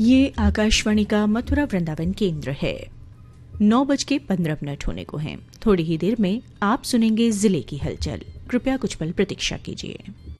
ये आकाशवाणी का मथुरा वृंदावन केंद्र है। 9:15 होने को हैं। थोड़ी ही देर में आप सुनेंगे जिले की हलचल। कृपया कुछ पल प्रतीक्षा कीजिए।